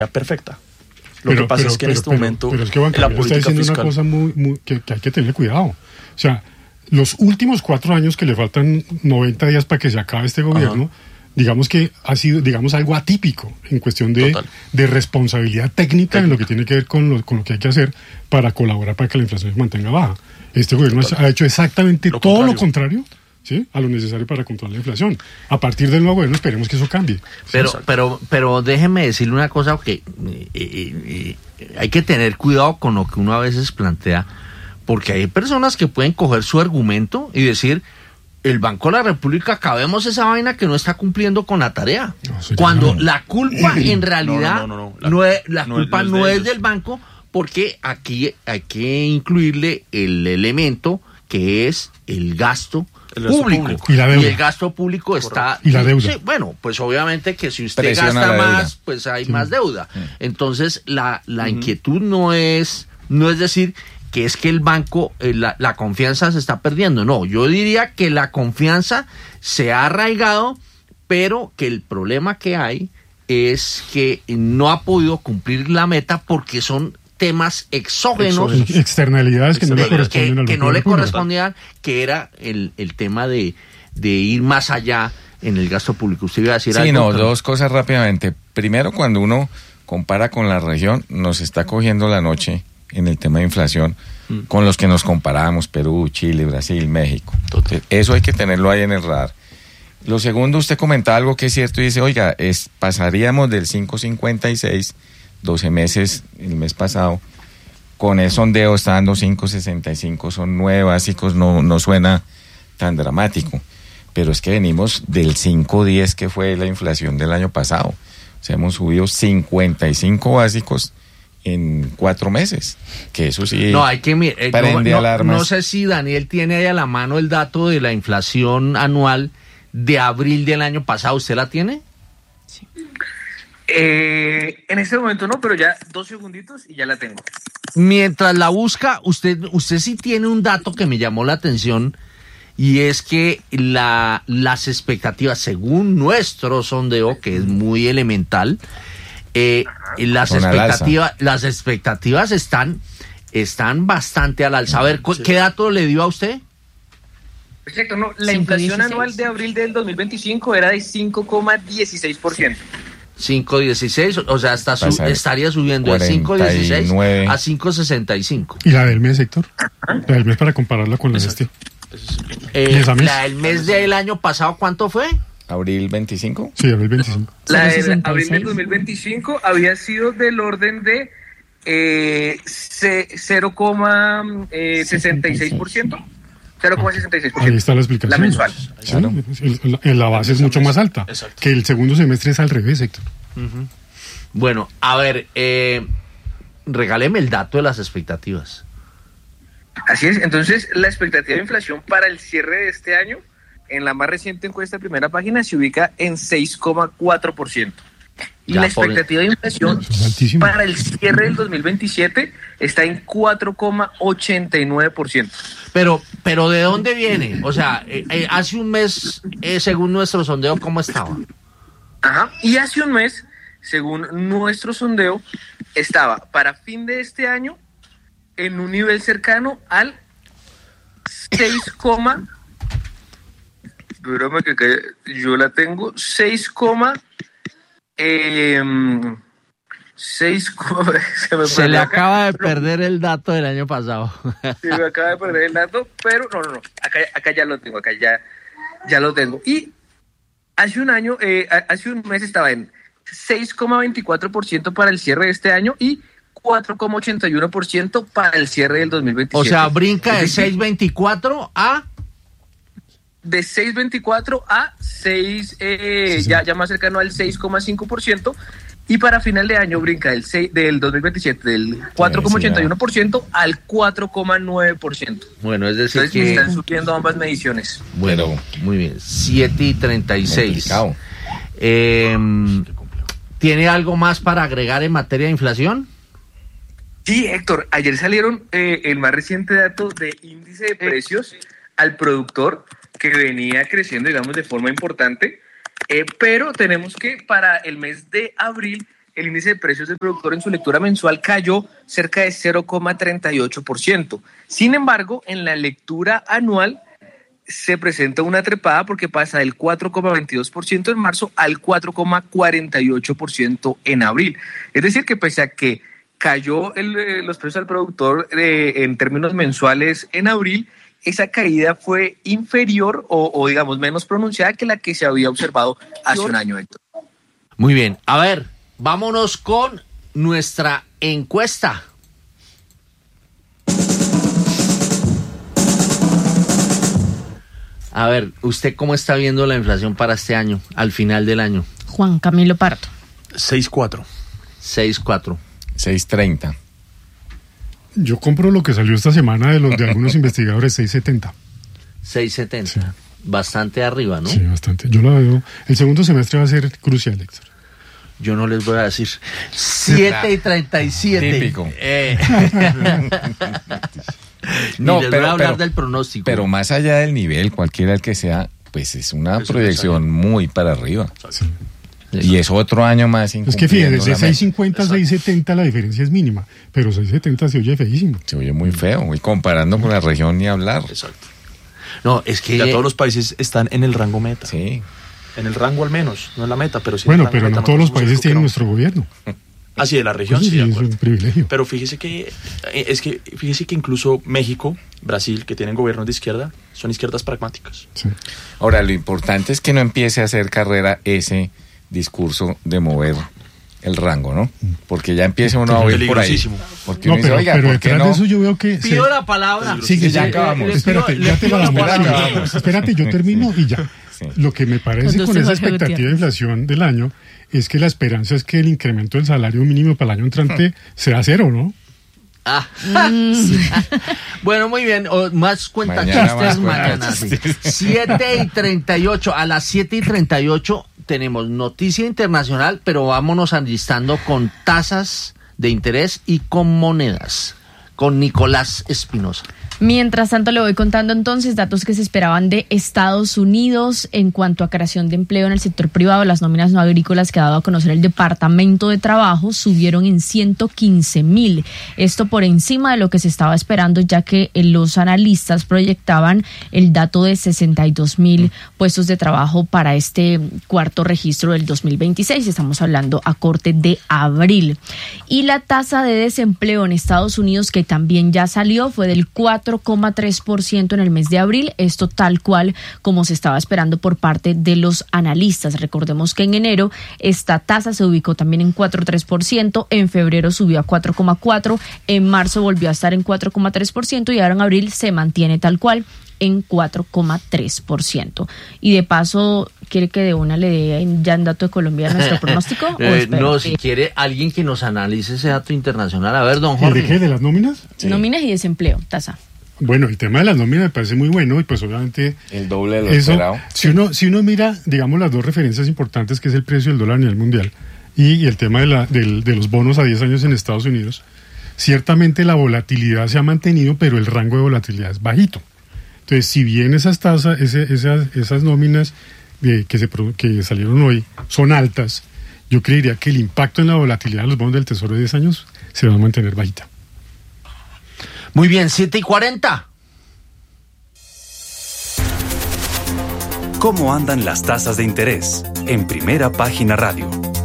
perfecta. Lo que pasa es que en este momento pero es que Juan la Camilo está política diciendo fiscal... una cosa que hay que tener cuidado. O sea, los últimos 4 años que le faltan 90 días para que se acabe este gobierno, digamos que ha sido, digamos, algo atípico en cuestión de responsabilidad técnica en lo que tiene que ver con lo que hay que hacer para colaborar para que la inflación se mantenga baja. Este gobierno ha hecho exactamente todo lo contrario, ¿sí?, a lo necesario para controlar la inflación. A partir del nuevo gobierno esperemos que eso cambie. Pero déjeme decirle una cosa, que hay que tener cuidado con lo que uno a veces plantea, porque hay personas que pueden coger su argumento y decir: el Banco de la República, acabemos esa vaina que no está cumpliendo con la tarea. Cuando la culpa en realidad la culpa no es del banco, porque aquí hay que incluirle el elemento que es el gasto público. Y la deuda. Y el gasto público está... Y la deuda. Sí, bueno, pues obviamente que si usted Presiona gasta la deuda. más, pues hay más deuda. Entonces, la inquietud no es decir que es que el banco, la confianza se está perdiendo. No, yo diría que la confianza se ha arraigado, pero que el problema que hay es que no ha podido cumplir la meta porque son temas exógenos. Externalidades que no le corresponden al que Banco no de la le República. correspondían, que era el tema de ir más allá en el gasto público. Usted iba a decir Sí, algo. no, dos cosas rápidamente. Primero, cuando uno compara con la región, nos está cogiendo la noche en el tema de inflación con los que nos comparamos: Perú, Chile, Brasil, México. Entonces, eso hay que tenerlo ahí en el radar. Lo segundo, usted comentaba algo que es cierto y dice: oiga, pasaríamos del 5.56, 12 meses el mes pasado, con el sondeo está dando 5.65, son 9 básicos, no suena tan dramático, pero es que venimos del 5.10 que fue la inflación del año pasado. O sea, hemos subido 55 básicos en 4 meses, que eso sí No, hay que prende alarmas. No sé si Daniel tiene ahí a la mano el dato de la inflación anual de abril del año pasado. ¿Usted la tiene? En este momento no, pero ya 2 segunditos y ya la tengo. Mientras la busca, usted sí tiene un dato que me llamó la atención, y es que las expectativas, según nuestro sondeo, que es muy elemental, las expectativas están bastante al alza. A ver, ¿qué dato le dio a usted? Perfecto, no, la inflación anual de abril del 2025 era de 5,16%. 5.16, o sea, estaría subiendo de 5.16 a 5.65. ¿Y la del mes, Héctor? La del mes, para compararla con la de este. La del mes del año pasado, ¿cuánto fue? ¿Abril 25? Sí, abril 25. La de abril del 2025 había sido del orden de 0,66%. 0,66%. Ahí está la explicación. La mensual. Sí, la base es mucho más alta. Que el segundo semestre es al revés, Héctor. Bueno, a ver, regáleme el dato de las expectativas. Así es, entonces la expectativa de inflación para el cierre de este año, en la más reciente encuesta de Primera Página, se ubica en 6,4%. Y la expectativa de inflación para el cierre del 2027 está en 4,89%. Pero ¿de dónde viene? O sea, hace un mes, según nuestro sondeo, ¿cómo estaba? Ajá, y hace un mes, según nuestro sondeo, estaba para fin de este año en un nivel cercano al 6, espérame que yo la tengo, 6, se le acaba de perder el dato del año pasado. Se me acaba de perder el dato, pero no, acá ya lo tengo, ya lo tengo. Y hace un mes estaba en 6,24% para el cierre de este año y 4,81% para el cierre del 2027. O sea, brinca de 6,24 a... De 6,24 a 6, ya más cercano al 6,5%, y para final de año brinca del 2027 del 4,81% al 4,9%. Bueno, es decir, entonces que están subiendo ambas mediciones. Bueno, muy bien, 7:36. ¿Tiene algo más para agregar en materia de inflación? Sí, Héctor, ayer salieron el más reciente dato de índice de precios al productor, que venía creciendo, digamos, de forma importante, pero tenemos que para el mes de abril el índice de precios del productor en su lectura mensual cayó cerca de 0,38%. Sin embargo, en la lectura anual se presenta una trepada porque pasa del 4,22% en marzo al 4,48% en abril. Es decir, que pese a que cayó los precios al productor en términos mensuales en abril, esa caída fue inferior o digamos menos pronunciada que la que se había observado hace un año, Héctor. Muy bien, a ver, vámonos con nuestra encuesta. A ver, ¿usted cómo está viendo la inflación para este año, al final del año? Juan Camilo Pardo. 6.4. 6.30. Yo compro lo que salió esta semana de algunos investigadores, 6.70. 6.70. Sí. Bastante arriba, ¿no? Sí, bastante. Yo la veo. El segundo semestre va a ser crucial, Héctor. Yo no les voy a decir 7.37. Típico. No, les voy a hablar del pronóstico. Pero más allá del nivel, cualquiera el que sea, pues es una proyección muy para arriba. Sí. Y es otro año más. Es que fíjate, de 6.50 a 6.70 la diferencia es mínima, pero 6.70 se oye feísimo. Se oye muy feo, y comparando con la región ni hablar. Exacto. No, es que ya todos los países están en el rango meta. Sí. En el rango al menos, no en la meta, pero sí. Bueno, en el rango pero meta, no todos los países tienen nuestro gobierno. Ah, sí, de la región, Pues sí, de es acuerdo. un privilegio. Pero fíjese que incluso México, Brasil, que tienen gobiernos de izquierda, son izquierdas pragmáticas. Sí. Ahora, lo importante es que no empiece a hacer carrera ese discurso de mover el rango, ¿no? Porque ya empieza uno a oír por ahí. Porque No, uno dice, oiga, pero ¿por qué detrás no? de eso yo veo que... pido la palabra. Sí, ya acabamos. Espérate, ya te la damos. Espérate, yo termino y ya. Sí. Lo que me parece con esa expectativa de inflación del año es que la esperanza es que el incremento del salario mínimo para el año entrante sea cero, ¿no? Ah. Sí. Bueno, muy bien. Más cuentachistes mañana. 7:38. A las 7:38 tenemos noticia internacional, pero vámonos alistando con tasas de interés y con monedas. Con Nicolás Espinosa. Mientras tanto, le voy contando entonces datos que se esperaban de Estados Unidos en cuanto a creación de empleo en el sector privado. Las nóminas no agrícolas que ha dado a conocer el Departamento de Trabajo subieron en 115,000. Esto por encima de lo que se estaba esperando, ya que los analistas proyectaban el dato de 62,000 puestos de trabajo para este cuarto registro del 2026. Estamos hablando a corte de abril. Y la tasa de desempleo en Estados Unidos, que también ya salió, fue del 4,3% en el mes de abril, esto tal cual como se estaba esperando por parte de los analistas. Recordemos que en enero esta tasa se ubicó también en 4,3%, en febrero subió a 4,4%, en marzo volvió a estar en 4,3% y ahora en abril se mantiene tal cual en 4,3%. Y de paso, ¿quiere que de una le dé ya en dato de Colombia nuestro pronóstico? No, si quiere alguien que nos analice ese dato internacional. A ver, don Jorge. ¿El de qué? ¿De las nóminas? Sí. Nóminas y desempleo, tasa. Bueno, el tema de las nóminas me parece muy bueno y pues obviamente el doble de lo eso, esperado. Si uno mira, digamos, las dos referencias importantes, que es el precio del dólar a nivel mundial y el tema de los bonos a 10 años en Estados Unidos, ciertamente la volatilidad se ha mantenido, pero el rango de volatilidad es bajito. Entonces, si bien esas tasas, esas nóminas que salieron hoy son altas, yo creería que el impacto en la volatilidad de los bonos del Tesoro de 10 años se va a mantener bajita. Muy bien, 7:40. ¿Cómo andan las tasas de interés? En Primera Página Radio.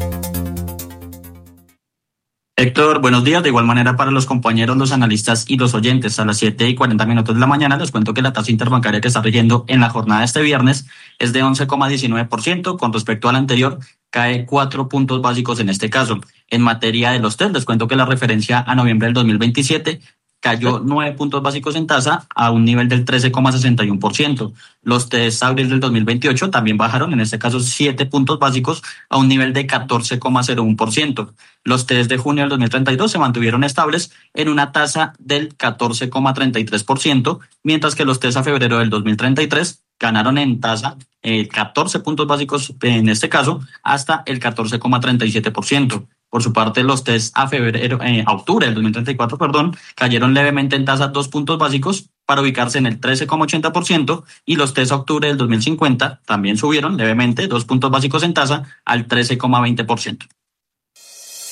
Héctor, buenos días. De igual manera para los compañeros, los analistas y los oyentes. A las 7:40 de la mañana les cuento que la tasa interbancaria que está rigiendo en la jornada de este viernes es de 11,19%. Con respecto al anterior, cae 4 puntos básicos en este caso. En materia de los TES, les cuento que la referencia a noviembre del 2027 cayó 9 puntos básicos en tasa a un nivel del 13,61%. Los TES abril del 2028 también bajaron, en este caso 7 puntos básicos a un nivel de 14,01%. Los TES de junio del 2032 se mantuvieron estables en una tasa del 14,33%, mientras que los TES a febrero del 2033 ganaron en tasa 14 puntos básicos en este caso hasta el 14,37%. Por su parte, los TES a octubre del 2034, cayeron levemente en tasa 2 puntos básicos para ubicarse en el 13,80%, y los TES a octubre del 2050 también subieron levemente 2 puntos básicos en tasa al 13,20%.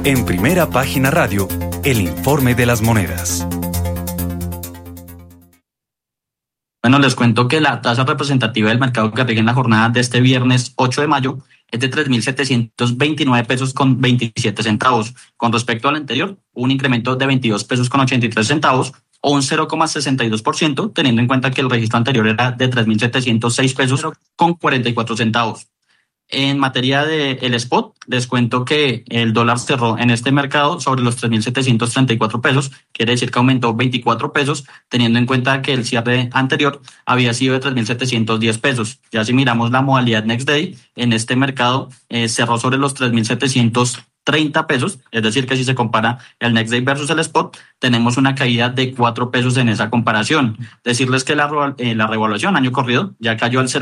En Primera Página Radio, el informe de las monedas. Bueno, les cuento que la tasa representativa del mercado que rige en la jornada de este viernes 8 de mayo es de 3.729 pesos con 27 centavos. Con respecto al anterior, un incremento de 22 pesos con 83 centavos o un 0,62%, teniendo en cuenta que el registro anterior era de 3.706 pesos con 44 centavos. En materia del spot, les cuento que el dólar cerró en este mercado sobre los 3.734 pesos, quiere decir que aumentó 24 pesos, teniendo en cuenta que el cierre anterior había sido de 3.710 pesos. Ya si miramos la modalidad Next Day, en este mercado cerró sobre los 3.730 pesos, es decir que si se compara el Next Day versus el spot, tenemos una caída de 4 pesos en esa comparación. Decirles que la revaluación año corrido ya cayó al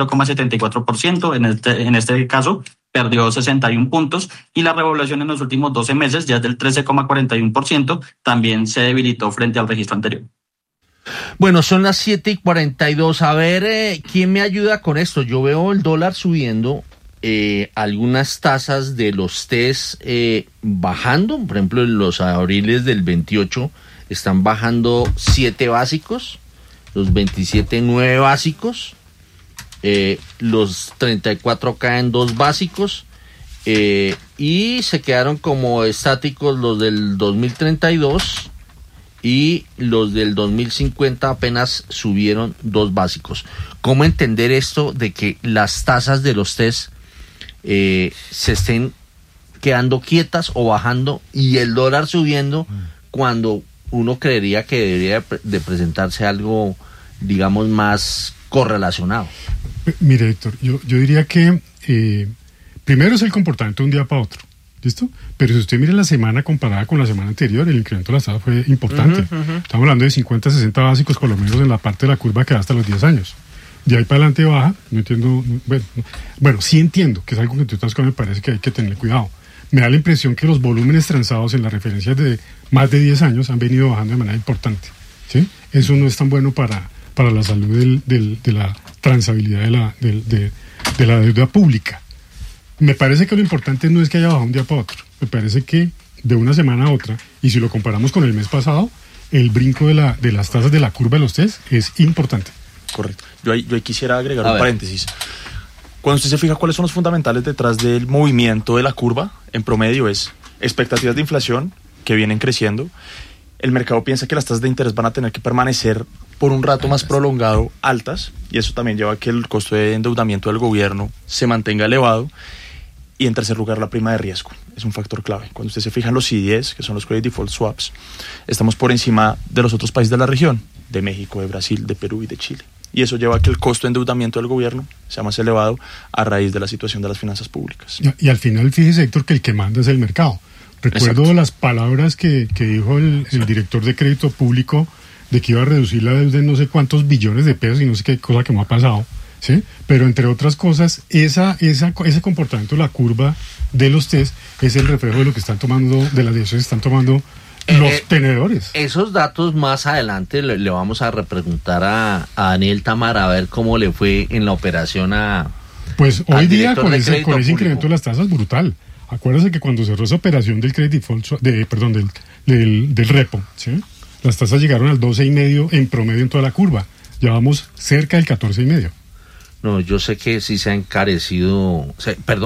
0,74%, en este caso perdió 61 puntos y la revaluación en los últimos 12 meses ya es del 13,41%, también se debilitó frente al registro anterior. Bueno, son las 7:42. A ver, ¿quién me ayuda con esto? Yo veo el dólar subiendo. Algunas tasas de los TES bajando, por ejemplo, los abriles del 28 están bajando 7 básicos, los 27 9 básicos, los 34 caen 2 básicos y se quedaron como estáticos los del 2032 y los del 2050 apenas subieron 2 básicos. ¿Cómo entender esto de que las tasas de los TES se estén quedando quietas o bajando y el dólar subiendo cuando uno creería que debería de presentarse algo, digamos, más correlacionado? Mire, Héctor, yo diría que primero es el comportamiento de un día para otro, ¿listo? Pero si usted mira la semana comparada con la semana anterior, el incremento de las tasas fue importante. Estamos hablando de 50, 60 básicos por lo menos en la parte de la curva que da hasta los 10 años. De ahí para adelante baja, no entiendo, bueno, sí entiendo que es algo que me parece que hay que tener cuidado. Me da la impresión que los volúmenes transados en las referencias de más de 10 años han venido bajando de manera importante, ¿sí? Eso no es tan bueno para la salud de la transabilidad de la deuda pública. Me parece que lo importante no es que haya bajado un día para otro, me parece que de una semana a otra, y si lo comparamos con el mes pasado, el brinco de las tasas de la curva de los TES es importante. Correcto. Yo ahí quisiera agregar un paréntesis. Cuando usted se fija cuáles son los fundamentales detrás del movimiento de la curva, en promedio es expectativas de inflación que vienen creciendo. El mercado piensa que las tasas de interés van a tener que permanecer por un rato más prolongado altas, y eso también lleva a que el costo de endeudamiento del gobierno se mantenga elevado. Y en tercer lugar, la prima de riesgo es un factor clave. Cuando usted se fija en los CDS, que son los Credit Default Swaps, estamos por encima de los otros países de la región, de México, de Brasil, de Perú y de Chile. Y eso lleva a que el costo de endeudamiento del gobierno sea más elevado a raíz de la situación de las finanzas públicas. Y al final, fíjese, Héctor, que el que manda es el mercado. Recuerdo Exacto. Las palabras que dijo el director de crédito público de que iba a reducir la deuda en no sé cuántos billones de pesos y no sé qué cosa que me ha pasado, ¿sí? Pero entre otras cosas, ese comportamiento, la curva de los TES, es el reflejo de lo que están tomando, de las decisiones que están tomando los tenedores. Esos datos más adelante le vamos a repreguntar a Daniel Tamara a ver cómo le fue en la operación Pues hoy día con ese incremento de las tasas brutal. Acuérdese que cuando cerró esa operación del credit default, del repo, ¿sí? Las tasas llegaron al 12,5 en promedio en toda la curva. Ya vamos cerca del 14,5. No, yo sé que sí se ha encarecido,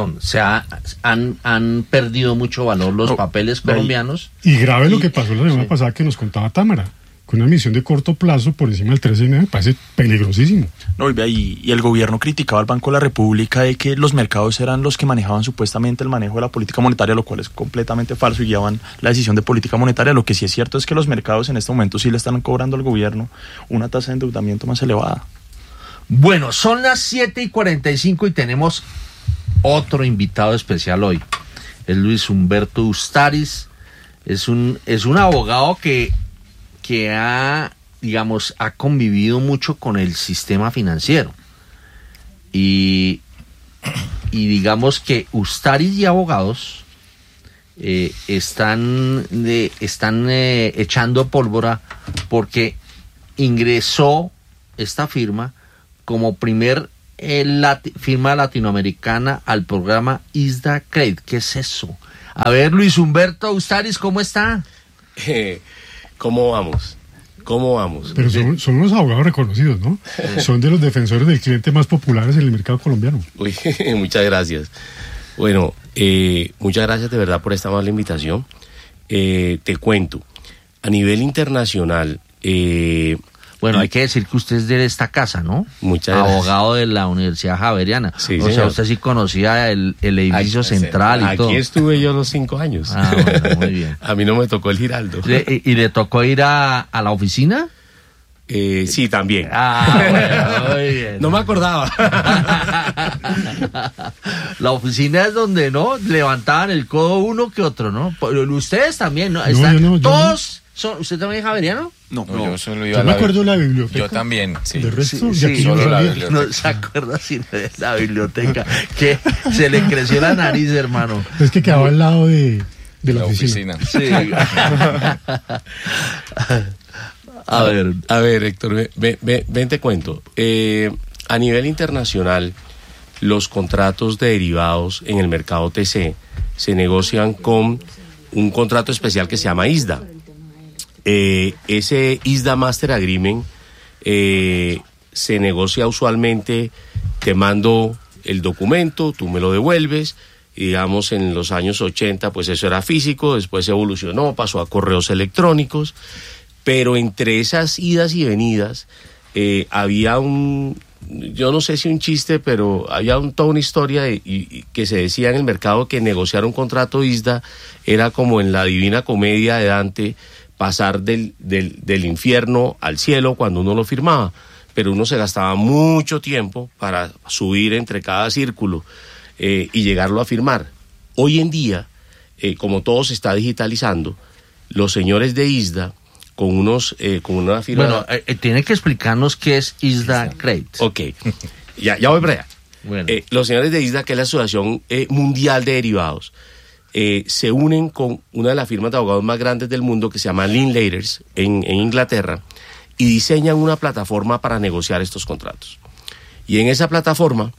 han perdido mucho valor los papeles colombianos. Y grave lo que pasó la semana pasada que nos contaba Tamara, con una emisión de corto plazo por encima del 13,5 me parece peligrosísimo. No, y el gobierno criticaba al Banco de la República de que los mercados eran los que manejaban supuestamente el manejo de la política monetaria, lo cual es completamente falso, y guiaban la decisión de política monetaria. Lo que sí es cierto es que los mercados en este momento sí le están cobrando al gobierno una tasa de endeudamiento más elevada. Bueno, son las 7:45 y tenemos otro invitado especial hoy. Es Luis Humberto Ustaris. Es un abogado que ha convivido mucho con el sistema financiero. Y digamos que Ustaris y abogados están echando pólvora porque ingresó esta firma como primer firma latinoamericana al programa ISDA Credit. ¿Qué es eso? A ver, Luis Humberto Ustaris, ¿cómo está? ¿Cómo vamos? Pero son unos abogados reconocidos, ¿no? Son de los defensores del cliente más populares en el mercado colombiano. Uy, muchas gracias. Bueno, muchas gracias de verdad por esta amable invitación. Te cuento, a nivel internacional... Bueno, hay que decir que usted es de esta casa, ¿no? Muchas gracias. Abogado de la Universidad Javeriana. Sí, o sea, señor. usted sí conocía el edificio central y todo. Aquí estuve yo los 5 años. Ah, bueno, muy bien. A mí no me tocó el Giraldo. ¿Y le tocó ir a la oficina? Sí, también. Bueno, muy bien. No me acordaba. La oficina es donde, ¿no? Levantaban el codo uno que otro, ¿no? Ustedes también, ¿no? Yo todos... ¿Usted también es javeriano? No, yo solo iba Yo me acuerdo de la biblioteca. Yo también, sí. De resto, Sí, de aquí solo no la salía. biblioteca. No se acuerda sino de la biblioteca. Que se le creció la nariz, hermano. Es que quedaba al lado de la oficina. Sí. A ver, Héctor, ven te cuento. A nivel internacional, los contratos de derivados en el mercado OTC se negocian con un contrato especial que se llama ISDA. Ese ISDA Master Agreement se negocia usualmente, te mando el documento, tú me lo devuelves. Y digamos, en los años 80, pues eso era físico, después evolucionó, pasó a correos electrónicos, pero entre esas idas y venidas había yo no sé si un chiste, pero había toda una historia y que se decía en el mercado que negociar un contrato ISDA era como en la Divina Comedia de Dante, pasar del infierno al cielo cuando uno lo firmaba, pero uno se gastaba mucho tiempo para subir entre cada círculo y llegarlo a firmar. Hoy en día, como todo se está digitalizando, los señores de ISDA con una firma... Bueno, tiene que explicarnos qué es ISDA Credit. Ok, ya voy para allá. Bueno. Los señores de ISDA, que es la Asociación Mundial de Derivados, se unen con una de las firmas de abogados más grandes del mundo que se llama Linklaters en Inglaterra y diseñan una plataforma para negociar estos contratos. Y en esa plataforma,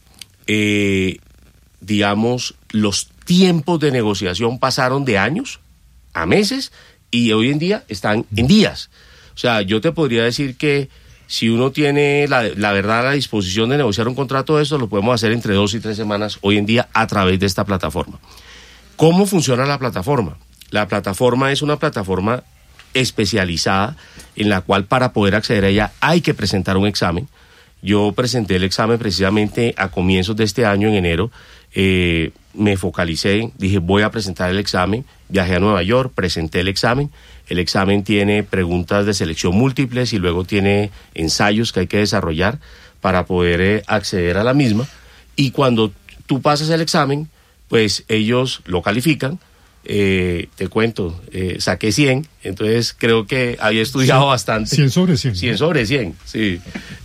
digamos, los tiempos de negociación pasaron de años a meses y hoy en día están en días. O sea, yo te podría decir que si uno tiene la verdad a la disposición de negociar un contrato de estos, lo podemos hacer entre 2 y 3 semanas hoy en día a través de esta plataforma. ¿Cómo funciona la plataforma? La plataforma es una plataforma especializada en la cual para poder acceder a ella hay que presentar un examen. Yo presenté el examen precisamente a comienzos de este año, en enero. Me focalicé, dije voy a presentar el examen, viajé a Nueva York, presenté el examen tiene preguntas de selección múltiples y luego tiene ensayos que hay que desarrollar para poder acceder a la misma, y cuando tú pasas el examen, pues ellos lo califican. Te cuento, saqué 100, entonces creo que había estudiado bastante. 100 sobre 100. 100 sobre 100, sí.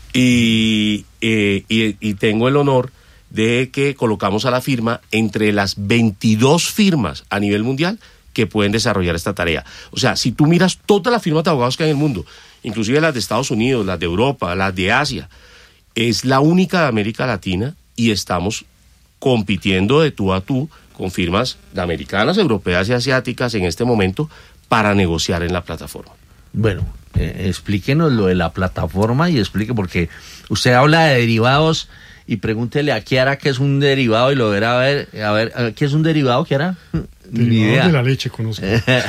Y tengo el honor de que colocamos a la firma entre las 22 firmas a nivel mundial que pueden desarrollar esta tarea. O sea, si tú miras todas las firmas de abogados que hay en el mundo, inclusive las de Estados Unidos, las de Europa, las de Asia, es la única de América Latina y estamos compitiendo de tú a tú con firmas americanas, europeas y asiáticas en este momento para negociar en la plataforma. Bueno, explíquenos lo de la plataforma y explique, porque usted habla de derivados y pregúntele a Kiara qué es un derivado y lo verá. A ver, ¿qué es un derivado, Kiara? Ni idea. De la leche conozco.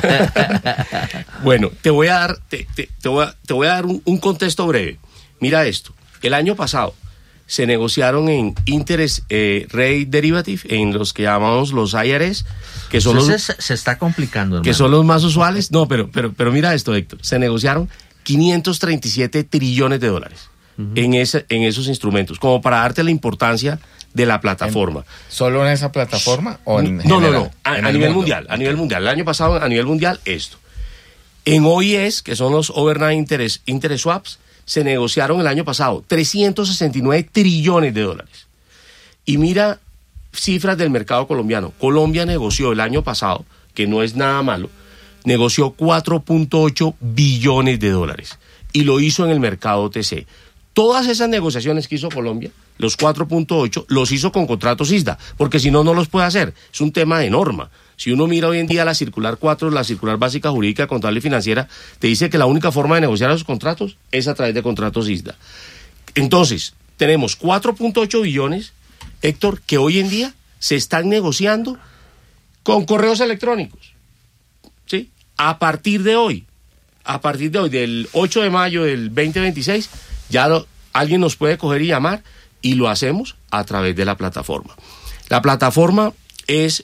Bueno, te voy a dar un contexto breve. Mira esto. El año pasado se negociaron en interest rate derivative, en los que llamamos los IRS, que son se está complicando, hermano. Que son los más usuales. No, pero mira esto, Héctor. Se negociaron 537 trillones de dólares en esos instrumentos, como para darte la importancia de la plataforma. ¿Solo en esa plataforma o en No. general? A nivel mundial. A nivel mundial. El año pasado, a nivel mundial, esto. En OIS, que son los Overnight Interest Swaps, se negociaron el año pasado 369 trillones de dólares. Y mira cifras del mercado colombiano. Colombia negoció el año pasado, que no es nada malo, negoció 4.8 billones de dólares. Y lo hizo en el mercado OTC. Todas esas negociaciones que hizo Colombia, los 4.8, los hizo con contratos ISDA, porque si no, no los puede hacer. Es un tema de norma. Si uno mira hoy en día la circular 4, la circular básica jurídica, contable y financiera, te dice que la única forma de negociar esos contratos es a través de contratos ISDA. Entonces, tenemos 4.8 billones, Héctor, que hoy en día se están negociando con correos electrónicos. ¿Sí? A partir de hoy, del 8 de mayo del 2026, alguien nos puede coger y llamar y lo hacemos a través de la plataforma. La plataforma es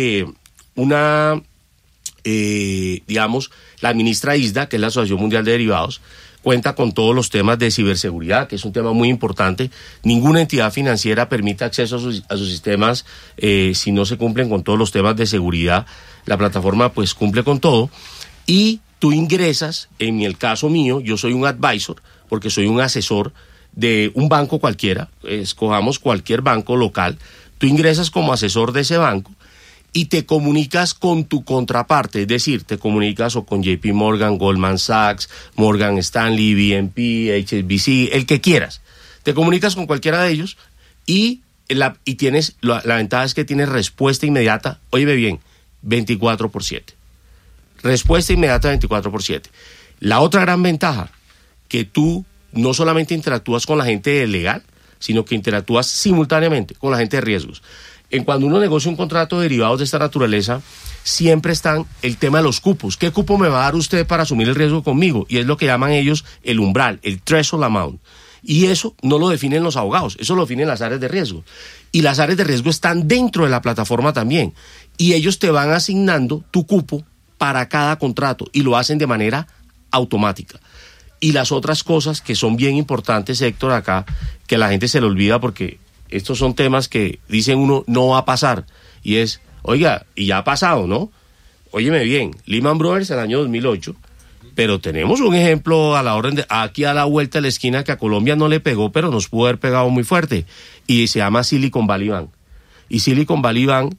la administra ISDA, que es la Asociación Mundial de Derivados, cuenta con todos los temas de ciberseguridad, que es un tema muy importante. Ninguna entidad financiera permite acceso a sus sistemas si no se cumplen con todos los temas de seguridad. La plataforma pues cumple con todo y tú ingresas, en el caso mío, yo soy un advisor, porque soy un asesor de un banco cualquiera, escojamos cualquier banco local, tú ingresas como asesor de ese banco y te comunicas con tu contraparte, es decir, te comunicas o con JP Morgan, Goldman Sachs, Morgan Stanley, BNP, HSBC, el que quieras. Te comunicas con cualquiera de ellos y tienes, la ventaja es que tienes respuesta inmediata, óyeme bien, 24/7. Respuesta inmediata 24/7. La otra gran ventaja, que tú no solamente interactúas con la gente legal, sino que interactúas simultáneamente con la gente de riesgos. Cuando uno negocia un contrato de derivados de esta naturaleza, siempre están el tema de los cupos. ¿Qué cupo me va a dar usted para asumir el riesgo conmigo? Y es lo que llaman ellos el umbral, el threshold amount. Y eso no lo definen los abogados, eso lo definen las áreas de riesgo. Y las áreas de riesgo están dentro de la plataforma también. Y ellos te van asignando tu cupo para cada contrato y lo hacen de manera automática. Y las otras cosas que son bien importantes, Héctor, acá, que la gente se le olvida porque estos son temas que dicen uno no va a pasar. Y es, oiga, y ya ha pasado, ¿no? Óyeme bien, Lehman Brothers en el año 2008, pero tenemos un ejemplo a la orden de aquí a la vuelta de la esquina que a Colombia no le pegó, pero nos pudo haber pegado muy fuerte. Y se llama Silicon Valley Bank. Y Silicon Valley Bank,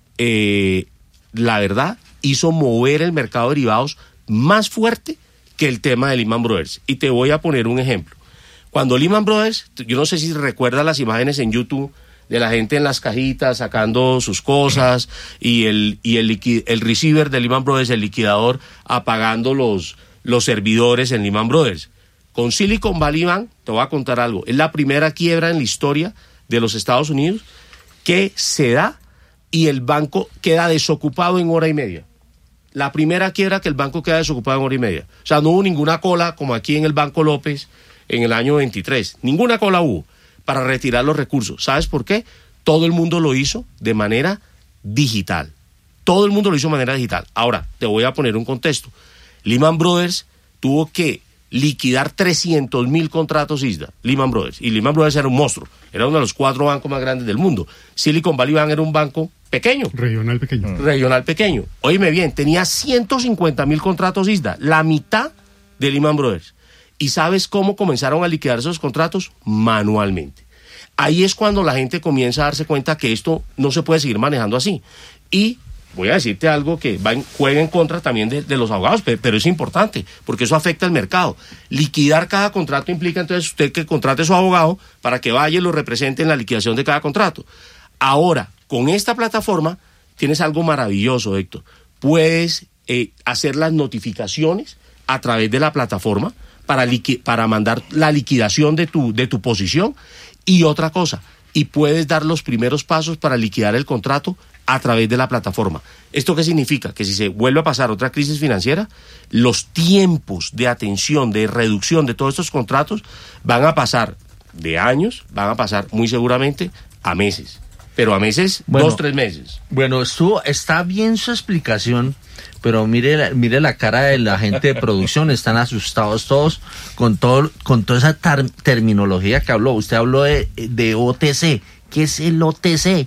la verdad, hizo mover el mercado de derivados más fuerte que el tema de Lehman Brothers. Y te voy a poner un ejemplo. Cuando Lehman Brothers, yo no sé si recuerdas las imágenes en YouTube de la gente en las cajitas sacando sus cosas y el receiver de Lehman Brothers, el liquidador, apagando los servidores en Lehman Brothers. Con Silicon Valley Bank, te voy a contar algo, es la primera quiebra en la historia de los Estados Unidos que se da y el banco queda desocupado en hora y media. La primera quiebra que el banco queda desocupado en hora y media. O sea, no hubo ninguna cola como aquí en el Banco López en el año 23. Ninguna cola hubo para retirar los recursos. ¿Sabes por qué? Todo el mundo lo hizo de manera digital. Todo el mundo lo hizo de manera digital. Ahora, te voy a poner un contexto. Lehman Brothers tuvo que liquidar 300,000 contratos ISDA. Lehman Brothers. Y Lehman Brothers era un monstruo. Era uno de los 4 bancos más grandes del mundo. Silicon Valley Bank era un banco pequeño. Regional pequeño. Regional pequeño. Óyeme bien, tenía 150,000 contratos ISDA. La mitad de Lehman Brothers. ¿Y sabes cómo comenzaron a liquidar esos contratos? Manualmente. Ahí es cuando la gente comienza a darse cuenta que esto no se puede seguir manejando así. Y voy a decirte algo que juega en contra también de los abogados, pero es importante, porque eso afecta al mercado. Liquidar cada contrato implica entonces usted que contrate a su abogado para que vaya y lo represente en la liquidación de cada contrato. Ahora, con esta plataforma tienes algo maravilloso, Héctor. Puedes hacer las notificaciones a través de la plataforma para mandar la liquidación de tu posición. Y otra cosa, y puedes dar los primeros pasos para liquidar el contrato a través de la plataforma. ¿Esto qué significa? Que si se vuelve a pasar otra crisis financiera, los tiempos de atención, de reducción de todos estos contratos van a pasar de años, van a pasar muy seguramente a meses. Pero a meses, 2-3 meses. Bueno, está bien su explicación, pero mire la cara de la gente de producción, están asustados todos con toda esa terminología que habló. Usted habló de OTC. ¿Qué es el OTC?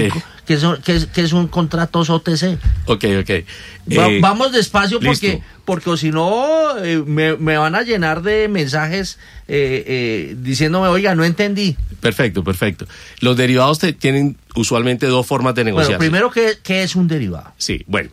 ¿Qué son contratos OTC? Ok. Vamos despacio listo. porque si no me van a llenar de mensajes diciéndome, oiga, no entendí. Perfecto. Los derivados tienen usualmente 2 formas de negociar. Bueno, primero, ¿qué es un derivado? Sí, bueno,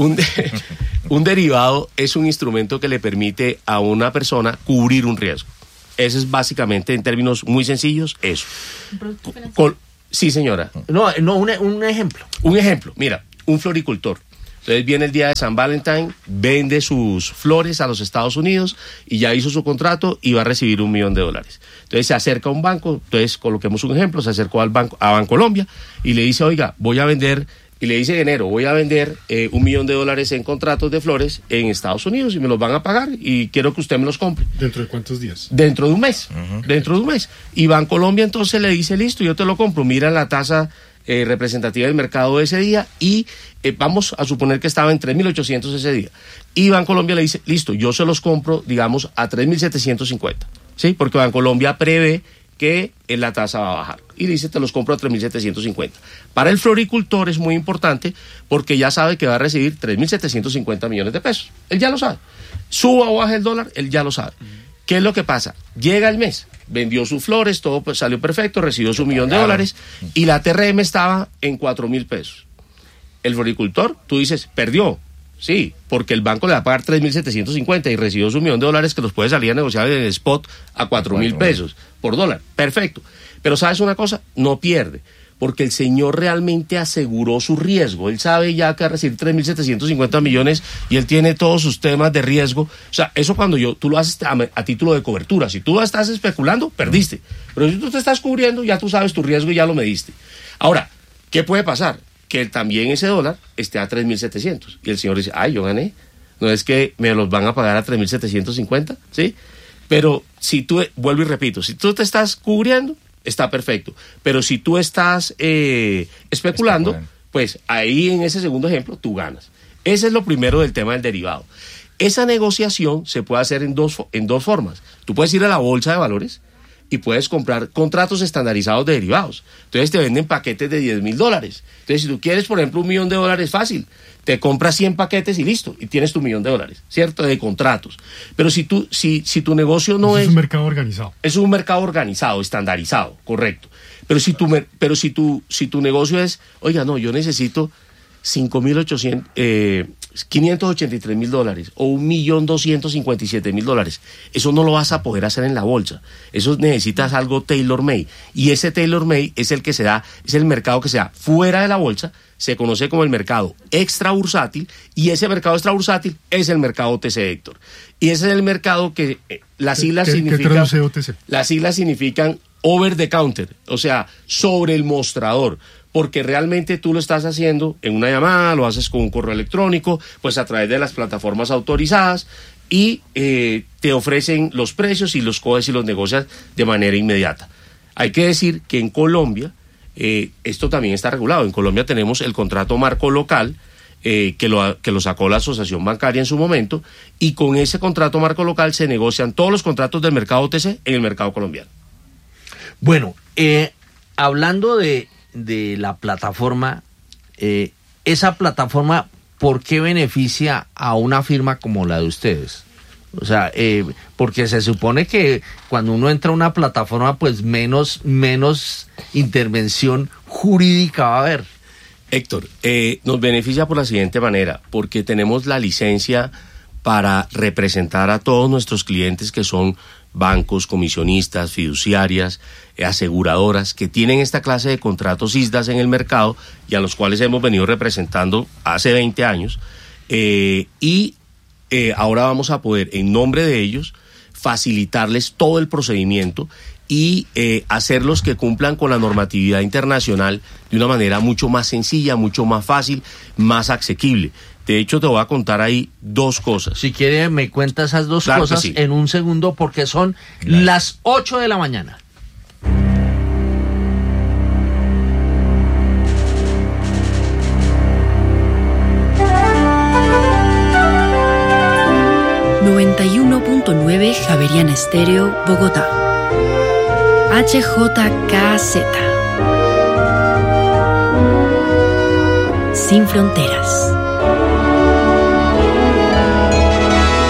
un derivado es un instrumento que le permite a una persona cubrir un riesgo. Eso es básicamente, en términos muy sencillos, eso. Sí, señora. No, un ejemplo. Un ejemplo, mira, un floricultor. Entonces viene el día de San Valentín, vende sus flores a los Estados Unidos y ya hizo su contrato y va a recibir $1 millón. Entonces se acerca a un banco, entonces coloquemos un ejemplo, se acercó al banco, a Bancolombia y le dice, oiga, voy a vender, y le dice en enero, voy a vender $1 millón en contratos de flores en Estados Unidos y me los van a pagar y quiero que usted me los compre. ¿Dentro de cuántos días? Dentro de un mes, dentro de un mes. Y Bancolombia entonces le dice, listo, yo te lo compro, mira la tasa representativa del mercado de ese día y vamos a suponer que estaba en 3.800 ese día. Y Bancolombia le dice, listo, yo se los compro, digamos, a 3.750, ¿sí? Porque Bancolombia prevé que la tasa va a bajar. Y dice, te los compro a 3.750. Para el floricultor es muy importante porque ya sabe que va a recibir 3.750 millones de pesos. Él ya lo sabe. Suba o baje el dólar, él ya lo sabe. ¿Qué es lo que pasa? Llega el mes, vendió sus flores, todo pues salió perfecto, recibió su $1 millón y la TRM estaba en 4.000 pesos. El floricultor, tú dices, perdió. Sí, porque el banco le va a pagar 3.750 y recibió su $1 millón que los puede salir a negociar en el spot a 4.000 pesos por dólar. Perfecto. Pero ¿sabes una cosa? No pierde, porque el señor realmente aseguró su riesgo. Él sabe ya que va a recibir 3.750 millones y él tiene todos sus temas de riesgo. O sea, eso cuando tú lo haces a título de cobertura. Si tú estás especulando, perdiste. Pero si tú te estás cubriendo, ya tú sabes tu riesgo y ya lo mediste. Ahora, ¿qué puede pasar? Que también ese dólar esté a 3.700. Y el señor dice, ay, yo gané. No es que me los van a pagar a 3.750, ¿sí? Pero si tú, vuelvo y repito, si tú te estás cubriendo, está perfecto. Pero si tú estás especulando, pues ahí en ese segundo ejemplo tú ganas. Ese es lo primero del tema del derivado. Esa negociación se puede hacer en dos formas. Tú puedes ir a la bolsa de valores y puedes comprar contratos estandarizados de derivados. Entonces te venden paquetes de $10.000. Entonces si tú quieres, por ejemplo, $1 millón, fácil. Te compras 100 paquetes y listo, y tienes tu $1 millón, ¿cierto? De contratos. Pero si tu negocio no es... Es un mercado organizado. Es un mercado organizado, estandarizado, correcto. Pero si tu negocio es, oiga, no, yo necesito $583.000 o $1.257.000, eso no lo vas a poder hacer en la bolsa. Eso necesitas algo tailor-made. Y ese tailor-made es el que se da, es el mercado que se da fuera de la bolsa, se conoce como el mercado extrabursátil, y ese mercado extrabursátil es el mercado OTC, Héctor. Y ese es el mercado que las siglas significan... ¿Qué traduce OTC? Las siglas significan over the counter, o sea, sobre el mostrador, porque realmente tú lo estás haciendo en una llamada, lo haces con un correo electrónico, pues a través de las plataformas autorizadas, y te ofrecen los precios y los coges y los negocias de manera inmediata. Hay que decir que en Colombia esto también está regulado. En Colombia tenemos el contrato marco local, que lo sacó la Asociación Bancaria en su momento, y con ese contrato marco local se negocian todos los contratos del mercado OTC en el mercado colombiano. Bueno, hablando de la plataforma, esa plataforma, ¿por qué beneficia a una firma como la de ustedes? O sea, porque se supone que cuando uno entra a una plataforma, pues menos intervención jurídica va a haber. Héctor, nos beneficia por la siguiente manera, porque tenemos la licencia para representar a todos nuestros clientes que son bancos, comisionistas, fiduciarias, aseguradoras, que tienen esta clase de contratos ISDAs en el mercado y a los cuales hemos venido representando hace 20 años, y ahora vamos a poder, en nombre de ellos, facilitarles todo el procedimiento y hacerlos que cumplan con la normatividad internacional de una manera mucho más sencilla, mucho más fácil, más asequible. De hecho, te voy a contar ahí dos cosas. Si quiere, me cuenta esas dos cosas sí, en un segundo, porque son las 8 de la mañana. Javeriana Estéreo, Bogotá. HJKZ. Sin fronteras.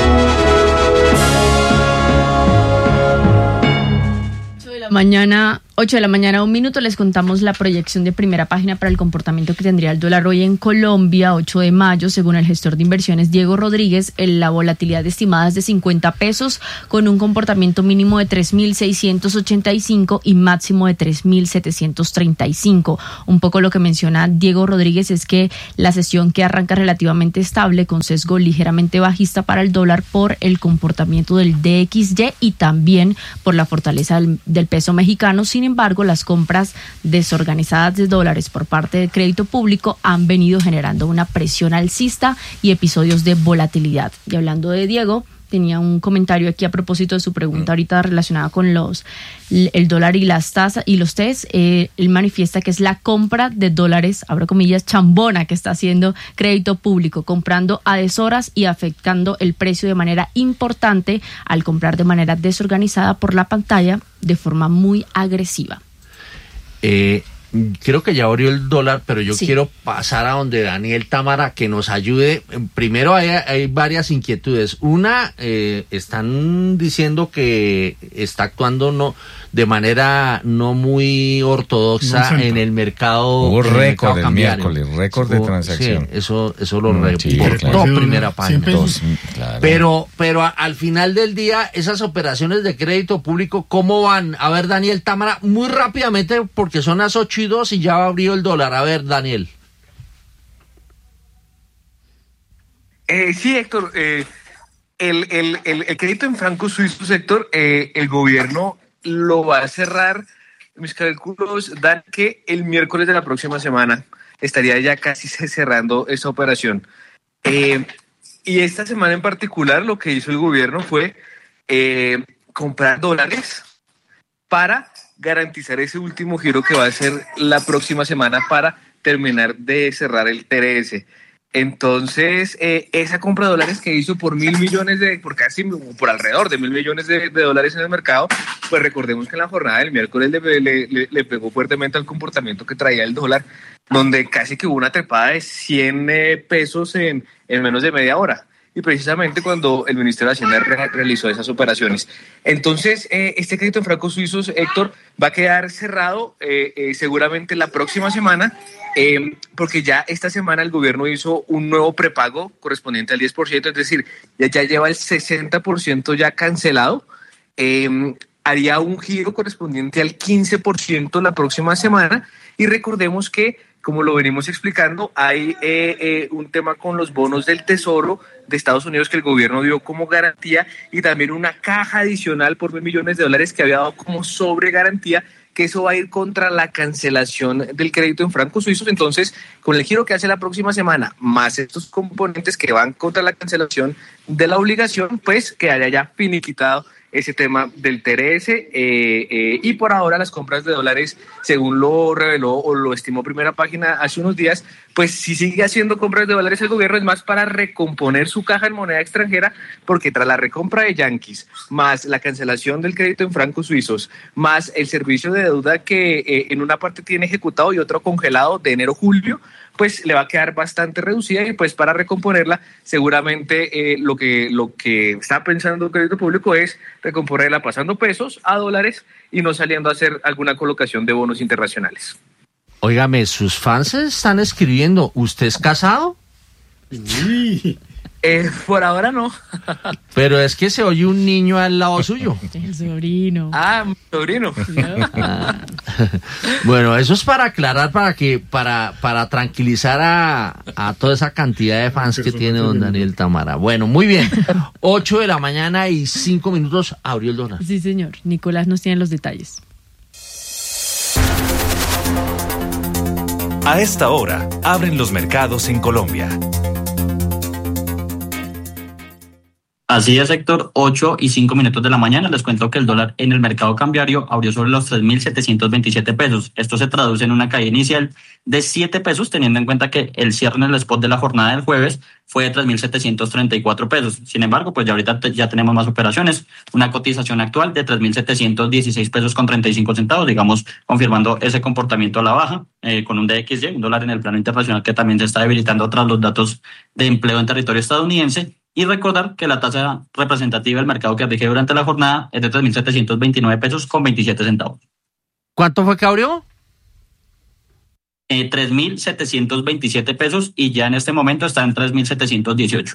Mañana 8 de la mañana, 1 minuto, les contamos la proyección de primera página para el comportamiento que tendría el dólar hoy en Colombia, 8 de mayo, según el gestor de inversiones Diego Rodríguez, la volatilidad estimada es de 50 pesos, con un comportamiento mínimo de 3.685 y máximo de 3.735. Un poco lo que menciona Diego Rodríguez es que la sesión que arranca relativamente estable, con sesgo ligeramente bajista para el dólar por el comportamiento del DXY y también por la fortaleza del peso mexicano. Sin embargo, las compras desorganizadas de dólares por parte del crédito público han venido generando una presión alcista y episodios de volatilidad. Y hablando de Diego, tenía un comentario aquí a propósito de su pregunta ahorita relacionada con el dólar y las tasas y los TES. Él manifiesta que es la compra de dólares, abro comillas, chambona que está haciendo crédito público, comprando a deshoras y afectando el precio de manera importante al comprar de manera desorganizada por la pantalla de forma muy agresiva. Creo que ya abrió el dólar, pero yo quiero pasar a donde Daniel Támara que nos ayude. Primero hay varias inquietudes. Una, están diciendo que está actuando de manera no muy ortodoxa en el mercado. Hubo récord el cambiario. miércoles, récord de transacción. Sí, eso lo reportó primera página. Claro. Pero al final del día, esas operaciones de crédito público, ¿cómo van? A ver, Daniel Támara, muy rápidamente, porque son las 8:02 y ya abrió el dólar. A ver, Daniel. Sí, Héctor. El crédito en francos suizos, Héctor, el gobierno lo va a cerrar. Mis cálculos dan que el miércoles de la próxima semana estaría ya casi cerrando esa operación. Y esta semana en particular lo que hizo el gobierno fue comprar dólares para garantizar ese último giro que va a ser la próxima semana para terminar de cerrar el TRS. Entonces, esa compra de dólares que hizo por por alrededor de 1.000 millones de dólares en el mercado, pues recordemos que en la jornada del miércoles le pegó fuertemente al comportamiento que traía el dólar, donde casi que hubo una trepada de 100 pesos en menos de media hora. Y precisamente cuando el Ministerio de Hacienda realizó esas operaciones. Entonces, este crédito en francos suizos, Héctor, va a quedar cerrado seguramente la próxima semana, porque ya esta semana el gobierno hizo un nuevo prepago correspondiente al 10%, es decir, ya lleva el 60% ya cancelado. Haría un giro correspondiente al 15% la próxima semana, y recordemos que, como lo venimos explicando, hay un tema con los bonos del Tesoro de Estados Unidos que el gobierno dio como garantía, y también una caja adicional por $1.000 millones que había dado como sobre garantía, que eso va a ir contra la cancelación del crédito en francos suizos. Entonces, con el giro que hace la próxima semana, más estos componentes que van contra la cancelación de la obligación, pues que haya ya finiquitado ese tema del TRS, y por ahora las compras de dólares, según lo reveló o lo estimó primera página hace unos días, pues si sigue haciendo compras de dólares el gobierno es más para recomponer su caja en moneda extranjera, porque tras la recompra de Yankees, más la cancelación del crédito en francos suizos, más el servicio de deuda que en una parte tiene ejecutado y otro congelado de enero-julio, pues le va a quedar bastante reducida, y pues para recomponerla seguramente lo que está pensando el crédito público es recomponerla pasando pesos a dólares y no saliendo a hacer alguna colocación de bonos internacionales. Óigame, sus fans están escribiendo, ¿usted es casado? Sí. Por ahora no. Pero es que se oye un niño al lado suyo. El sobrino. Mi sobrino. Bueno, eso es para aclarar, para tranquilizar a toda esa cantidad de fans que tiene don Daniel Támara. Bueno, muy bien. 8 de la mañana y 5 minutos abrió el dólar. Sí, señor. Nicolás nos tiene los detalles. A esta hora, abren los mercados en Colombia. Así es, Héctor, 8 y 5 minutos de la mañana. Les cuento que el dólar en el mercado cambiario abrió sobre los 3.727 pesos. Esto se traduce en una caída inicial de 7 pesos, teniendo en cuenta que el cierre en el spot de la jornada del jueves fue de 3.734 pesos. Sin embargo, pues ya ahorita ya tenemos más operaciones. Una cotización actual de 3.716 pesos con 35 centavos, digamos, confirmando ese comportamiento a la baja, con un DXY, un dólar en el plano internacional que también se está debilitando tras los datos de empleo en territorio estadounidense. Y recordar que la tasa representativa del mercado que rige durante la jornada es de 3.729 pesos con 27 centavos. ¿Cuánto fue que abrió? 3.727 pesos y ya en este momento está en 3.718.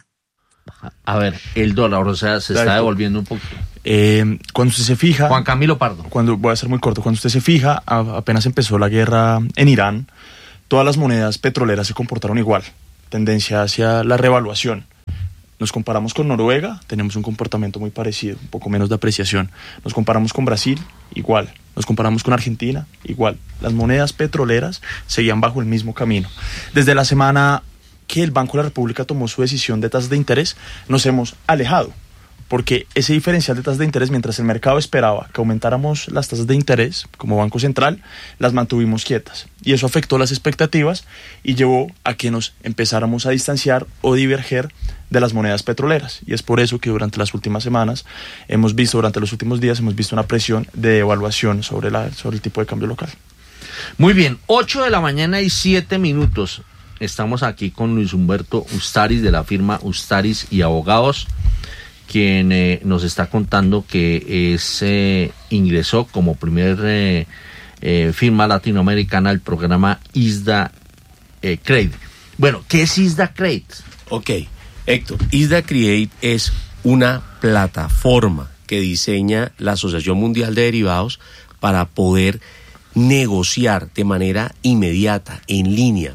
A ver, el dólar, o sea, se está devolviendo un poquito. Cuando usted se fija... Juan Camilo Pardo. Voy a ser muy corto. Cuando usted se fija, apenas empezó la guerra en Irán, todas las monedas petroleras se comportaron igual. Tendencia hacia la revaluación. Nos comparamos con Noruega, tenemos un comportamiento muy parecido, un poco menos de apreciación. Nos comparamos con Brasil, igual. Nos comparamos con Argentina, igual. Las monedas petroleras seguían bajo el mismo camino. Desde la semana que el Banco de la República tomó su decisión de tasas de interés, nos hemos alejado. Porque ese diferencial de tasas de interés, mientras el mercado esperaba que aumentáramos las tasas de interés como Banco Central, las mantuvimos quietas. Y eso afectó las expectativas y llevó a que nos empezáramos a distanciar o diverger de las monedas petroleras. Y es por eso que durante las últimas semanas durante los últimos días, hemos visto una presión de devaluación sobre el tipo de cambio local. Muy bien, 8:07 a.m. Estamos aquí con Luis Humberto Ustaris de la firma Ustaris y Abogados, quien nos está contando que ingresó como primer firma latinoamericana al programa ISDA Credit. Bueno, ¿qué es ISDA Credit? Ok, Héctor, ISDA Credit es una plataforma que diseña la Asociación Mundial de Derivados para poder negociar de manera inmediata, en línea,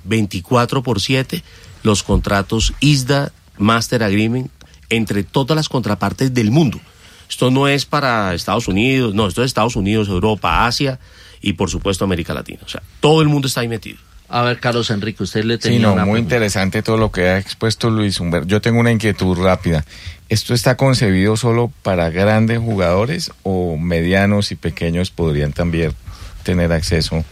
24/7, los contratos ISDA Master Agreement entre todas las contrapartes del mundo. Esto no es para Estados Unidos, no, esto es Estados Unidos, Europa, Asia y por supuesto América Latina. O sea, todo el mundo está ahí metido. A ver, Carlos Enrique, usted le tenía una muy pregunta. Interesante todo lo que ha expuesto Luis Humberto. Yo tengo una inquietud rápida. ¿Esto está concebido solo para grandes jugadores o medianos y pequeños podrían también tener acceso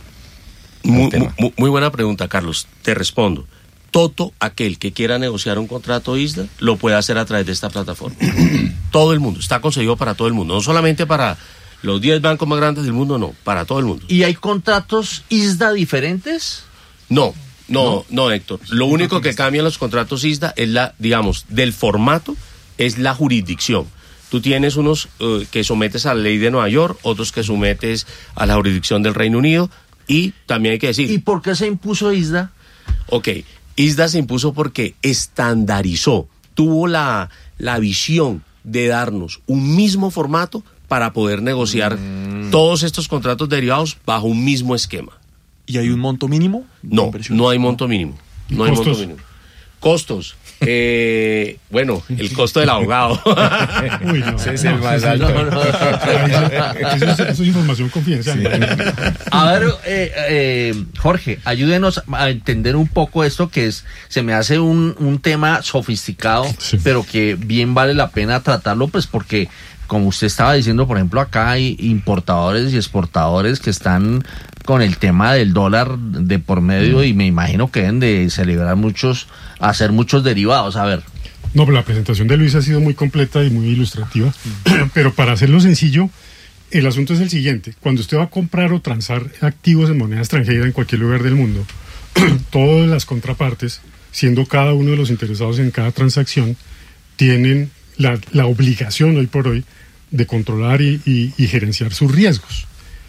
al tema? Muy buena pregunta, Carlos. Te respondo. Todo aquel que quiera negociar un contrato ISDA lo puede hacer a través de esta plataforma. Todo el mundo, está concebido para todo el mundo, no solamente para los 10 bancos más grandes del mundo, no, para todo el mundo. ¿Y hay contratos ISDA diferentes? No, Héctor. Lo único que cambian los contratos ISDA es del formato, es la jurisdicción. Tú tienes unos que sometes a la ley de Nueva York, otros que sometes a la jurisdicción del Reino Unido, y también hay que decir... ¿Y por qué se impuso ISDA? Ok, ISDA se impuso porque estandarizó, tuvo la visión de darnos un mismo formato para poder negociar todos estos contratos derivados bajo un mismo esquema. ¿Y hay un monto mínimo? No hay monto mínimo. No hay monto mínimo. Costos. Bueno, el costo del abogado. Uy, no. Ese es el más alto. Eso es información confidencial. A ver, Jorge, ayúdenos a entender un poco esto que se me hace un tema sofisticado, sí, pero que bien vale la pena tratarlo, pues porque, como usted estaba diciendo, por ejemplo, acá hay importadores y exportadores que están con el tema del dólar de por medio y me imagino que deben de celebrar hacer muchos derivados. A ver. No, pero la presentación de Luis ha sido muy completa y muy ilustrativa, pero para hacerlo sencillo, el asunto es el siguiente: cuando usted va a comprar o transar activos en moneda extranjera en cualquier lugar del mundo, todas las contrapartes, siendo cada uno de los interesados en cada transacción, tienen la obligación hoy por hoy de controlar y gerenciar sus riesgos.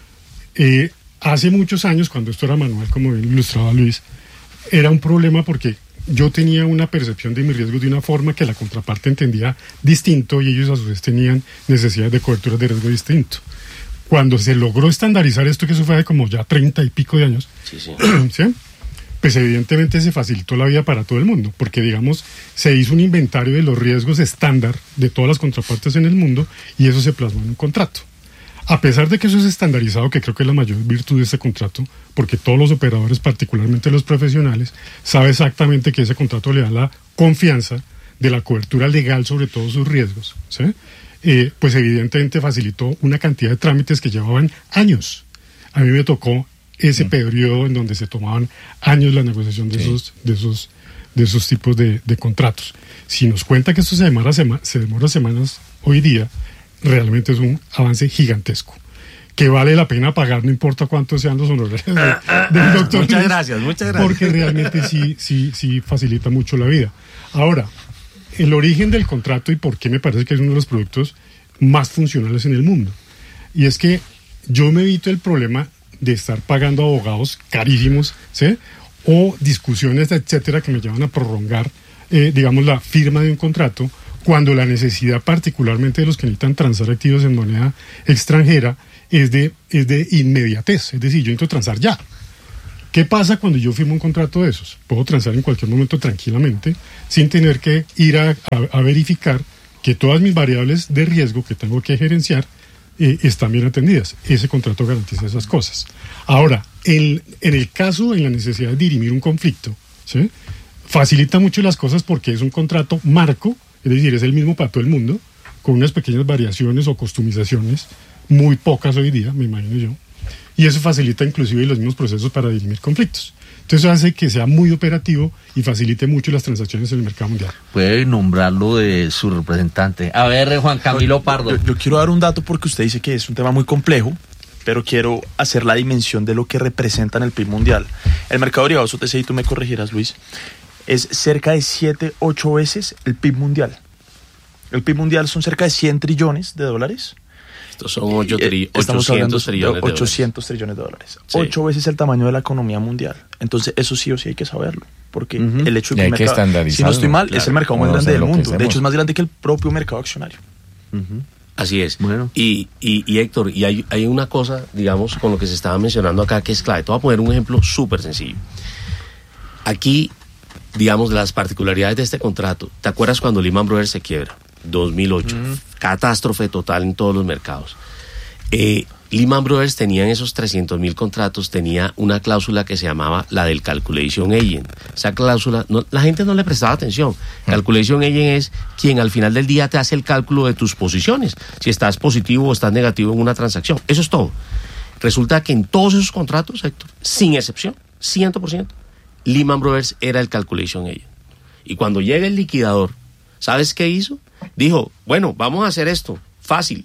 Hace muchos años, cuando esto era manual, como bien ilustraba Luis, era un problema porque yo tenía una percepción de mis riesgos de una forma que la contraparte entendía distinto y ellos a su vez tenían necesidades de cobertura de riesgo distinto. Cuando se logró estandarizar esto, que eso fue hace como ya 30 y pico de años, ¿sí? Pues evidentemente se facilitó la vida para todo el mundo, porque digamos, se hizo un inventario de los riesgos estándar de todas las contrapartes en el mundo y eso se plasmó en un contrato. A pesar de que eso es estandarizado, que creo que es la mayor virtud de este contrato, porque todos los operadores, particularmente los profesionales, saben exactamente que ese contrato le da la confianza de la cobertura legal sobre todos sus riesgos, ¿sí? Pues evidentemente facilitó una cantidad de trámites que llevaban años. A mí me tocó ese periodo en donde se tomaban años la negociación de esos tipos de contratos. Si nos cuenta que esto se demora semanas hoy día, realmente es un avance gigantesco que vale la pena pagar, no importa cuántos sean los honorarios del doctor. Muchas gracias. Porque realmente sí facilita mucho la vida. Ahora, el origen del contrato y por qué me parece que es uno de los productos más funcionales en el mundo. Y es que yo me evito el problema de estar pagando abogados carísimos, ¿sí? O discusiones, etcétera, que me llevan a prolongar, digamos, la firma de un contrato, cuando la necesidad, particularmente de los que necesitan transar activos en moneda extranjera, es de inmediatez. Es decir, yo necesito transar ya. ¿Qué pasa cuando yo firmo un contrato de esos? Puedo transar en cualquier momento tranquilamente, sin tener que ir a verificar que todas mis variables de riesgo que tengo que gerenciar están bien atendidas. Ese contrato garantiza esas cosas. Ahora, en el caso, en la necesidad de dirimir un conflicto, ¿sí? Facilita mucho las cosas porque es un contrato marco, es decir, es el mismo para todo el mundo, con unas pequeñas variaciones o customizaciones, muy pocas hoy día, me imagino yo, y eso facilita inclusive los mismos procesos para dirimir conflictos. Entonces eso hace que sea muy operativo y facilite mucho las transacciones en el mercado mundial. Puede nombrarlo de su representante. A ver, Juan Camilo Pardo. Yo quiero dar un dato porque usted dice que es un tema muy complejo, pero quiero hacer la dimensión de lo que representa en el PIB mundial. El mercado de derivados OTC, y tú me corregirás, Luis, es cerca de 7-8 veces el PIB mundial. El PIB mundial son cerca de 100 trillones de dólares. Estos son 800 trillones 800 trillones de dólares. Sí. 8 veces el tamaño de la economía mundial. Entonces, eso sí o sí hay que saberlo. Porque el hecho de que, hay que estandarizarlo. si no estoy mal, es el mercado más grande del mundo. De hecho, es más grande que el propio mercado accionario. Así es. Bueno. Y Héctor, y hay una cosa, digamos, con lo que se estaba mencionando acá que es clave. Te voy a poner un ejemplo súper sencillo. Aquí, digamos, de las particularidades de este contrato. ¿Te acuerdas cuando Lehman Brothers se quiebra? 2008. Catástrofe total en todos los mercados. Lehman Brothers tenía en esos 300,000 contratos, tenía una cláusula que se llamaba la del Calculation Agent. Esa cláusula, la gente no le prestaba atención. Calculation Agent es quien al final del día te hace el cálculo de tus posiciones, si estás positivo o estás negativo en una transacción. Eso es todo. Resulta que en todos esos contratos, Héctor, sin excepción, 100%, Lehman Brothers era el Calculation Agent. Y cuando llega el liquidador, ¿sabes qué hizo? Dijo, bueno, vamos a hacer esto, fácil.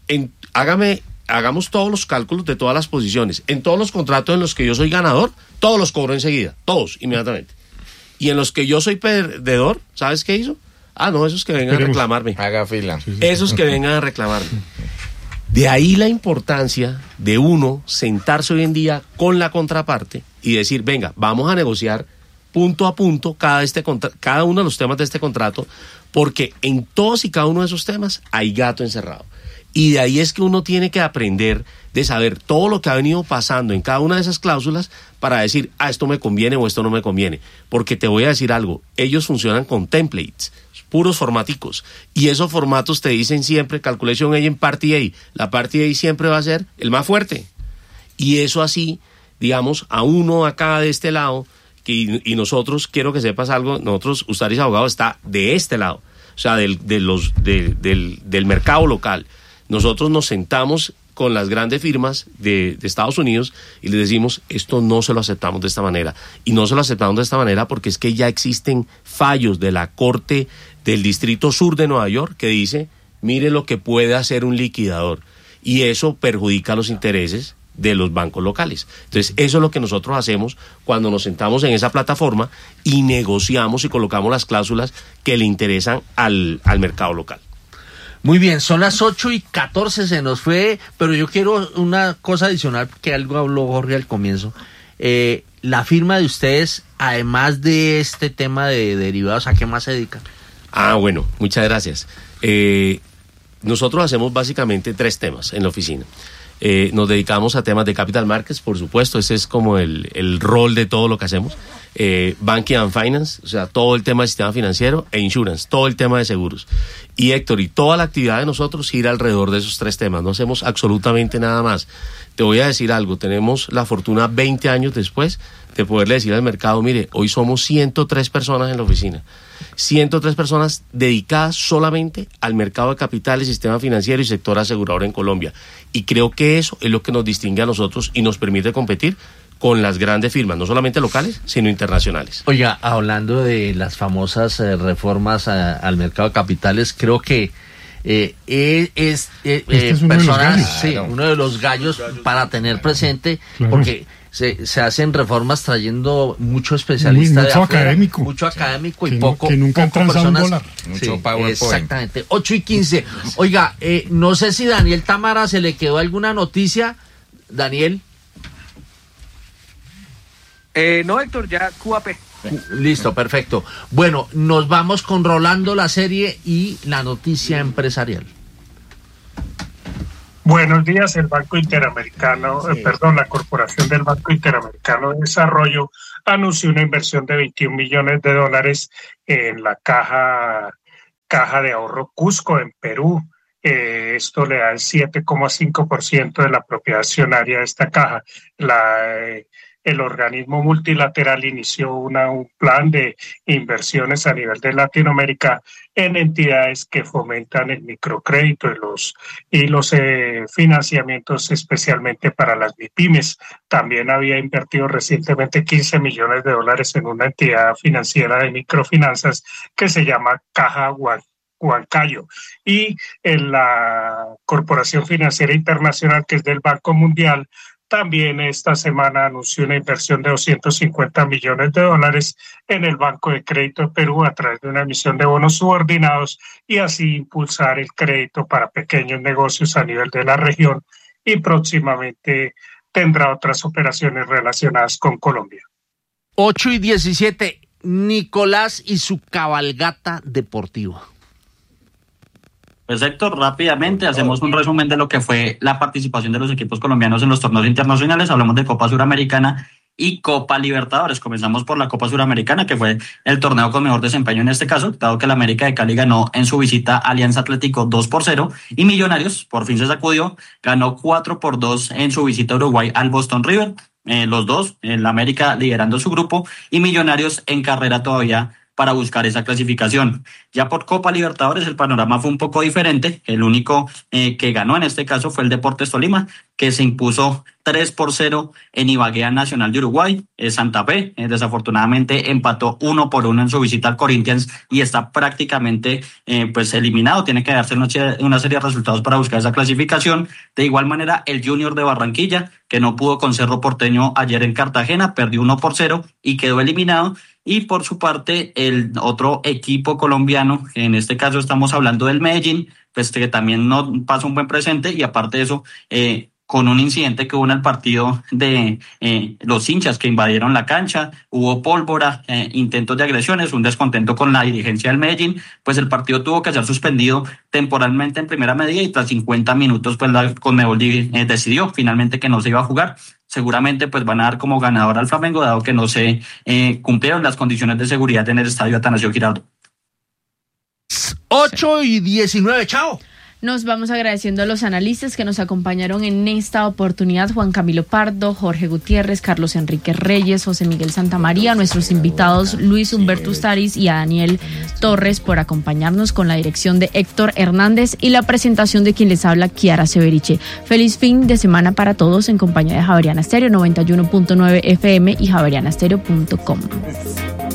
Hagamos todos los cálculos de todas las posiciones. En todos los contratos en los que yo soy ganador, todos los cobro enseguida, todos, inmediatamente. Y en los que yo soy perdedor, ¿sabes qué hizo? No, esos que vengan a reclamarme. Haga fila. Esos que vengan a reclamarme. De ahí la importancia de uno sentarse hoy en día con la contraparte y decir, venga, vamos a negociar punto a punto cada uno de los temas de este contrato, porque en todos y cada uno de esos temas hay gato encerrado. Y de ahí es que uno tiene que aprender de saber todo lo que ha venido pasando en cada una de esas cláusulas para decir, esto me conviene o esto no me conviene. Porque te voy a decir algo, ellos funcionan con templates, puros formáticos, y esos formatos te dicen siempre Calculation Agent Party A. La Party A siempre va a ser el más fuerte. Y eso así, digamos, a uno acá de este lado, y nosotros, quiero que sepas algo, nosotros, Ustaris Abogado está de este lado, o sea, del mercado local. Nosotros nos sentamos con las grandes firmas de Estados Unidos y les decimos, esto no se lo aceptamos de esta manera. Y no se lo aceptamos de esta manera porque es que ya existen fallos de la Corte del Distrito Sur de Nueva York que dice, mire lo que puede hacer un liquidador. Y eso perjudica los intereses de los bancos locales. Entonces, eso es lo que nosotros hacemos cuando nos sentamos en esa plataforma y negociamos y colocamos las cláusulas que le interesan al mercado local. Muy bien, son las 8:14, se nos fue, pero yo quiero una cosa adicional, que algo habló Jorge al comienzo. La firma de ustedes, además de este tema de derivados, ¿a qué más se dedica? Bueno, muchas gracias. Nosotros hacemos básicamente 3 temas en la oficina. Nos dedicamos a temas de capital markets, por supuesto, ese es como el rol de todo lo que hacemos. Banking and Finance, o sea, todo el tema del sistema financiero, e Insurance, todo el tema de seguros. Y Héctor, y toda la actividad de nosotros gira alrededor de esos 3 temas, no hacemos absolutamente nada más. Te voy a decir algo, tenemos la fortuna 20 años después de poderle decir al mercado, mire, hoy somos 103 personas en la oficina. 103 personas dedicadas solamente al mercado de capitales, sistema financiero y sector asegurador en Colombia. Y creo que eso es lo que nos distingue a nosotros y nos permite competir con las grandes firmas, no solamente locales, sino internacionales. Oiga, hablando de las famosas reformas al mercado de capitales, creo que es uno de los gallos para tener presente, claro. Porque se hacen reformas trayendo mucho especialista mucho académico. Mucho académico y poco que nunca han transado un dólar. Mucho PowerPoint. Exactamente. 8:15. Oiga, no sé si Daniel Támara se le quedó alguna noticia. Daniel. No, Héctor, ya QAP. Listo, perfecto. Bueno, nos vamos con Rolando, la serie y la noticia empresarial. Buenos días, el Banco Interamericano, la Corporación del Banco Interamericano de Desarrollo anunció una inversión de $21 millones en la caja de ahorro Cusco en Perú. Esto le da el 7,5% de la propiedad accionaria de esta caja. El organismo multilateral inició un plan de inversiones a nivel de Latinoamérica en entidades que fomentan el microcrédito y los financiamientos especialmente para las MIPYMES. También había invertido recientemente $15 millones en una entidad financiera de microfinanzas que se llama Caja Huancayo, y en la Corporación Financiera Internacional, que es del Banco Mundial, también esta semana anunció una inversión de $250 millones en el Banco de Crédito de Perú a través de una emisión de bonos subordinados y así impulsar el crédito para pequeños negocios a nivel de la región, y próximamente tendrá otras operaciones relacionadas con Colombia. 8:17, Nicolás y su cabalgata deportiva. Perfecto, rápidamente hacemos un resumen de lo que fue la participación de los equipos colombianos en los torneos internacionales. Hablamos de Copa Suramericana y Copa Libertadores. Comenzamos por la Copa Suramericana, que fue el torneo con mejor desempeño en este caso, dado que la América de Cali ganó en su visita a Alianza Atlético 2-0, y Millonarios por fin se sacudió, ganó 4-2 en su visita a Uruguay al Boston River. Los dos, la América liderando su grupo y Millonarios en carrera todavía para buscar esa clasificación. Ya por Copa Libertadores el panorama fue un poco diferente. El único que ganó en este caso fue el Deportes Tolima, que se impuso 3-0 en Ibagué Nacional de Uruguay. Santa Fe desafortunadamente empató 1-1 en su visita al Corinthians y está prácticamente eliminado. Tiene que darse una serie de resultados para buscar esa clasificación. De igual manera el Junior de Barranquilla, que no pudo con Cerro Porteño ayer en Cartagena, perdió 1-0 y quedó eliminado. Y por su parte, el otro equipo colombiano, en este caso estamos hablando del Medellín, pues que también no pasa un buen presente, y aparte de eso, con un incidente que hubo en el partido de los hinchas que invadieron la cancha, hubo pólvora, intentos de agresiones, un descontento con la dirigencia del Medellín, pues el partido tuvo que ser suspendido temporalmente en primera medida, y tras 50 minutos pues la Conmebol decidió finalmente que no se iba a jugar. Seguramente pues van a dar como ganador al Flamengo, dado que no se cumplieron las condiciones de seguridad en el estadio Atanasio Girardot. 8:19, chao. Nos vamos agradeciendo a los analistas que nos acompañaron en esta oportunidad: Juan Camilo Pardo, Jorge Gutiérrez, Carlos Enrique Reyes, José Miguel Santamaría, nuestros invitados Luis Humberto Ustariz y a Daniel Torres por acompañarnos, con la dirección de Héctor Hernández y la presentación de quien les habla, Kiara Severiche. Feliz fin de semana para todos en compañía de Javeriana Estéreo 91.9 FM y javerianastereo.com.